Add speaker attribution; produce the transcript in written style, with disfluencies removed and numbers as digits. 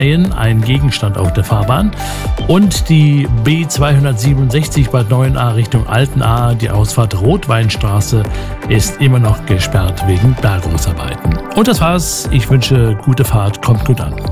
Speaker 1: ein Gegenstand auf der Fahrbahn. Und die B267 Bad Neuenahr Richtung Altenahr, die Ausfahrt Rotweinstraße, ist immer noch gesperrt wegen Bergungsarbeiten. Und das war's. Ich wünsche gute Fahrt, kommt gut an.